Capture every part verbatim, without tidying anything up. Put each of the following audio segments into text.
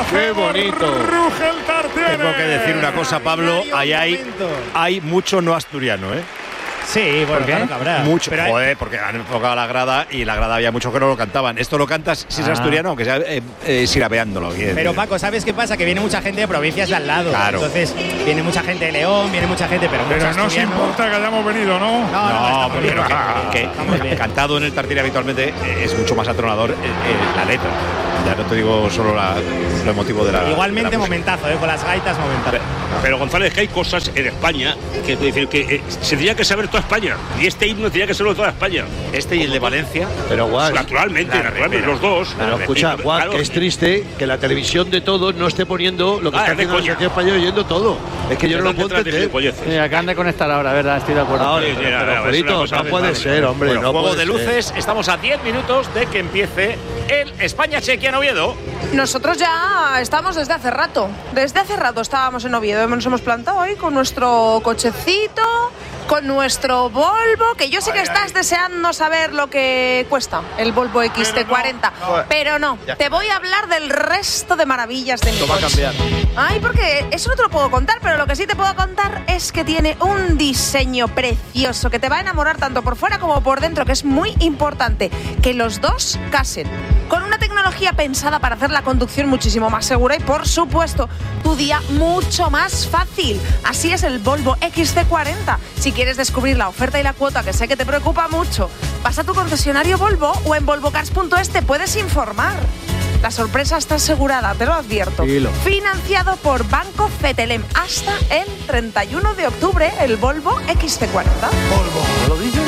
¡Qué bonito! Ruge el Tartiere. Tengo que decir una cosa, Pablo. Ahí hay, hay mucho no asturiano, ¿eh? Sí, bueno, claro que habrá. Mucho, pero hay... joder, porque han enfocado la grada y la grada había muchos que no lo cantaban. Esto lo cantas si es ah. asturiano, aunque sea eh, eh, sirapeándolo. Pero Paco, ¿sabes qué pasa? Que viene mucha gente de provincias de al lado. Claro. Entonces, viene mucha gente de León, viene mucha gente, pero Pero no se importa que hayamos venido, ¿no? No, no, no, no pero que, que, que cantado en el Tartiere habitualmente eh, es mucho más atronador eh, eh, la letra. Ya no te digo solo la, lo emotivo de la. Igualmente, de la momentazo, ¿eh? Con las gaitas, momentazo. Pero, pero González, que hay cosas en España que, que, que eh, se tendría que saber toda España. Y este himno tendría que serlo de toda España. Este y el de Valencia. Pero guau. Naturalmente, naturalmente, los dos. Pero escucha, guau, claro, que es triste que la televisión de todos no esté poniendo lo que ah, está haciendo la sociedad española oyendo todo. Es que yo no lo puedo entender. Sí, acaban de conectar ahora, ¿verdad? Estoy de acuerdo. Ahora, sí, pero, sí, pero, Julito, no puede ser, hombre. Bueno, no juego puede de luces. ser. Estamos a diez minutos de que empiece el España-Chequia en Oviedo. Nosotros ya estamos desde hace rato. Desde hace rato estábamos en Oviedo. Nos hemos plantado ahí con nuestro cochecito, con nuestro Volvo, que yo sé que ay, estás ay. deseando saber lo que cuesta el Volvo X T cuarenta, pero no, pero no. te voy a hablar del resto de maravillas de mi Esto va a cambiar. Ay, porque eso no te lo puedo contar, pero lo que sí te puedo contar es que tiene un diseño precioso que te va a enamorar tanto por fuera como por dentro, que es muy importante que los dos casen. Con una tecnología pensada para hacer la conducción muchísimo más segura y, por supuesto, tu día mucho más fácil. Así es el Volvo X C cuarenta. Si quieres descubrir la oferta y la cuota, que sé que te preocupa mucho, vas a tu concesionario Volvo o en volvocars punto es te puedes informar. La sorpresa está asegurada, te lo advierto. Hilo. Financiado por Banco Fetelem hasta el treinta y uno de octubre, el Volvo X C cuarenta. Volvo, ¿no lo dices?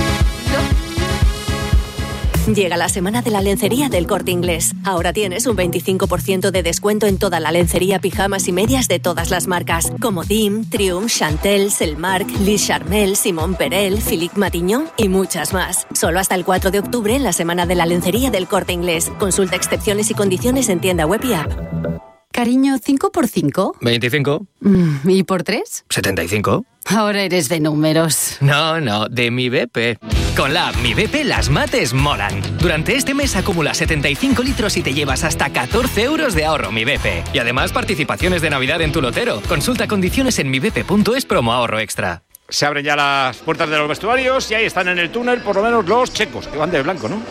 Llega la semana de la lencería del Corte Inglés. Ahora tienes un veinticinco por ciento de descuento en toda la lencería, pijamas y medias de todas las marcas, como Dim, Triumph, Chantel, Selmark, Lis Charmel, Simón Perel, Philippe Matignon y muchas más. Solo hasta el cuatro de octubre en la semana de la lencería del Corte Inglés. Consulta excepciones y condiciones en tienda web y app. Cariño, ¿cinco por cinco? veinticinco. ¿Y por tres? setenta y cinco. Ahora eres de números. No, no, de mi B P. Con la app Mi B P las mates molan. Durante este mes acumula setenta y cinco litros y te llevas hasta catorce euros de ahorro Mi B P. Y además participaciones de Navidad en tu lotero. Consulta condiciones en mi b p punto es promo ahorro extra. Se abren ya las puertas de los vestuarios y ahí están en el túnel por lo menos los checos, que van de blanco, ¿no?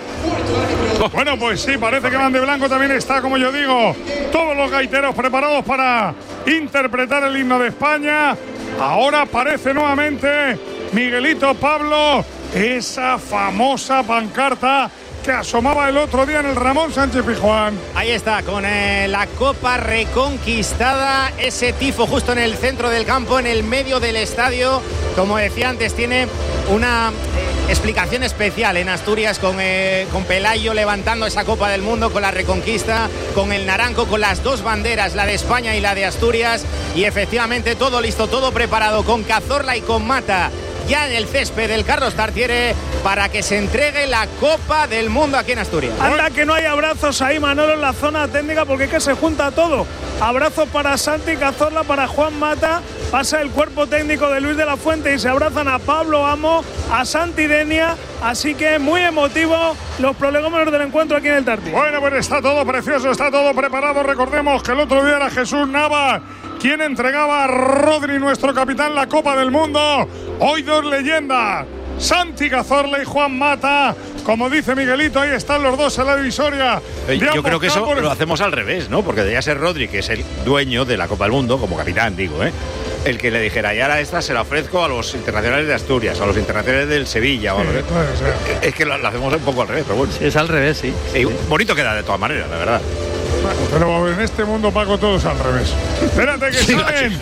Bueno, pues sí, parece que van de blanco. También está, como yo digo, todos los gaiteros preparados para interpretar el himno de España. Ahora aparece nuevamente Miguelito, Pablo, esa famosa pancarta que asomaba el otro día en el Ramón Sánchez Pizjuán. Ahí está, con eh, la copa reconquistada, ese tifo justo en el centro del campo, en el medio del estadio. Como decía antes, tiene una eh, explicación especial en Asturias, con, eh, con Pelayo levantando esa Copa del Mundo, con la Reconquista, con el naranjo, con las dos banderas, la de España y la de Asturias. Y efectivamente todo listo, todo preparado, con Cazorla y con Mata ya en el césped del Carlos Tartiere para que se entregue la Copa del Mundo aquí en Asturias. Anda que no hay abrazos ahí, Manolo, en la zona técnica, porque es que se junta todo. Abrazos para Santi Cazorla, para Juan Mata, pasa el cuerpo técnico de Luis de la Fuente y se abrazan a Pablo Amo, a Santi Denia, así que muy emotivo los prolegómenos del encuentro aquí en el Tartiere. Bueno, pues está todo precioso, está todo preparado. Recordemos que el otro día era Jesús Nava quien entregaba a Rodri, nuestro capitán, la Copa del Mundo. Hoy dos leyendas, Santi Cazorla y Juan Mata. Como dice Miguelito, ahí están los dos en la divisoria. Eh, yo creo que eso por... lo hacemos al revés, ¿no? Porque debería ser Rodri, que es el dueño de la Copa del Mundo, como capitán, digo, ¿eh? El que le dijera, y ahora esta se la ofrezco a los internacionales de Asturias, a los internacionales del Sevilla. Sí, o algo. Puede ser. Es que lo, lo hacemos un poco al revés, pero bueno. Sí, es al revés, sí. sí, sí. Bonito queda de todas maneras, la verdad. Bueno, pero en este mundo, Paco, todo es al revés. Espérate que salen.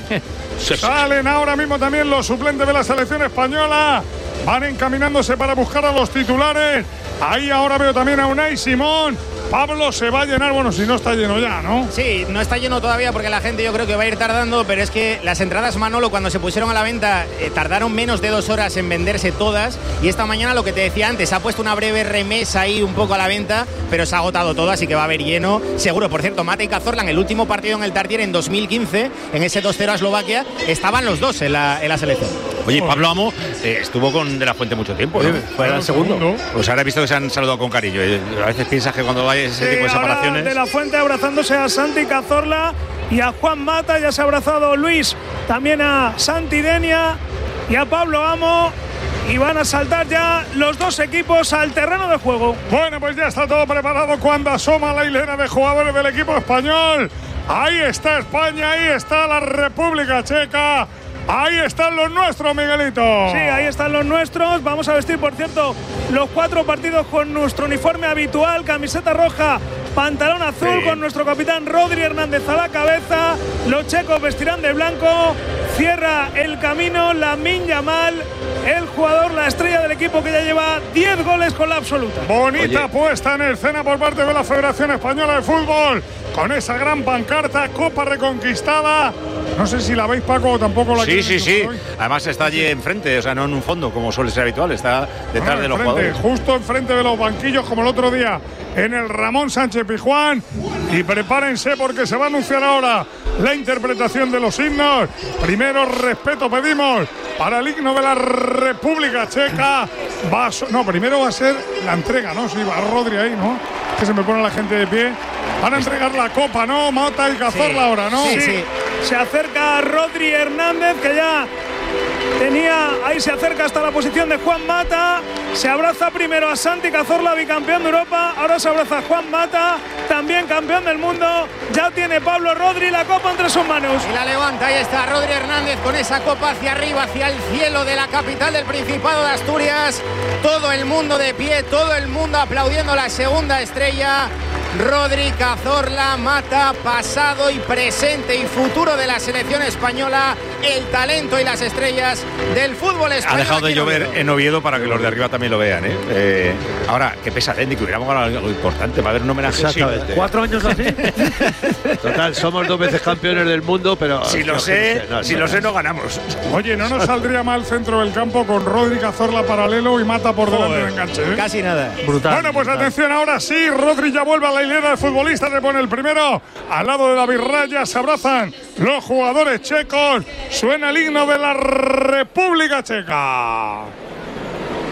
Salen ahora mismo también los suplentes de la selección española. Van encaminándose para buscar a los titulares. Ahí ahora veo también a Unai Simón. Pablo, se va a llenar, bueno, si no está lleno ya, ¿no? Sí, no está lleno todavía porque la gente yo creo que va a ir tardando, pero es que las entradas, Manolo, cuando se pusieron a la venta, eh, tardaron menos de dos horas en venderse todas, y esta mañana, lo que te decía antes, ha puesto una breve remesa ahí un poco a la venta, pero se ha agotado todo, así que va a haber lleno, seguro. Por cierto, Mata y Cazorla, en el último partido en el Tartiere en dos mil quince, en ese dos cero a Eslovaquia, estaban los dos en la, en la selección. Oye, Pablo Amo eh, estuvo con De la Fuente mucho tiempo, ¿no? Fue el segundo. Pues ahora he visto que se han saludado con cariño. A veces piensas que cuando hay ese sí, tipo de separaciones. De la Fuente abrazándose a Santi Cazorla y a Juan Mata. Ya se ha abrazado Luis también a Santi Denia y a Pablo Amo. Y van a saltar ya los dos equipos al terreno de juego. Bueno, pues ya está todo preparado cuando asoma la hilera de jugadores del equipo español. Ahí está España, ahí está la República Checa. Ahí están los nuestros, Miguelito. Sí, ahí están los nuestros. Vamos a vestir, por cierto, los cuatro partidos con nuestro uniforme habitual, camiseta roja, pantalón azul, sí. Con nuestro capitán Rodri Hernández a la cabeza. Los checos vestirán de blanco. Cierra el camino Lamine Yamal, el jugador, la estrella del equipo que ya lleva diez goles con la absoluta. Bonita Oye. puesta en escena por parte de la Federación Española de Fútbol, con esa gran pancarta, Copa reconquistada. No sé si la veis, Paco, o tampoco la Sí, sí, sí. Hoy. Además está allí enfrente, o sea, no en un fondo, como suele ser habitual, está detrás no, de los enfrente, jugadores. Justo enfrente de los banquillos, como el otro día en el Ramón Sánchez Pizjuán. Y prepárense porque se va a anunciar ahora la interpretación de los himnos. Primero, respeto pedimos para el himno de la República Checa. Va a so- no, primero va a ser la entrega, ¿no? Sí, va Rodri ahí, ¿no? Que se me pone la gente de pie. Van a entregar la copa, ¿no? Mata y Cazorla sí, ahora, ¿no? Sí, sí. Se acerca Rodri Hernández, que ya tenía, ahí se acerca hasta la posición de Juan Mata. Se abraza primero a Santi Cazorla, bicampeón de Europa. Ahora se abraza a Juan Mata, también campeón del mundo. Ya tiene Pablo Rodri la copa entre sus manos. Y la levanta, ahí está Rodri Hernández con esa copa hacia arriba, hacia el cielo de la capital del Principado de Asturias. Todo el mundo de pie, todo el mundo aplaudiendo la segunda estrella. Rodri, Cazorla, Mata, pasado y presente y futuro de la selección española, el talento y las estrellas del fútbol español. Ha dejado de llover en Oviedo para que los de arriba también lo vean, ¿eh? eh ahora, qué pesa Dendy, que hubiéramos ganado algo importante, va a haber un homenaje. Exactamente. Sí. Cuatro años así. Total, somos dos veces campeones del mundo, pero. Si lo sé, no, si no, lo sé, no ganamos. Oye, no nos saldría mal centro del campo con Rodri, Cazorla paralelo y Mata por delante de enganche, ¿eh? Casi nada. Brutal. Bueno, pues brutal. Atención, ahora sí, Rodri ya vuelve a la hilera de futbolistas, le pone el primero al lado de David Raya, se abrazan los jugadores checos, suena el himno de la República Checa.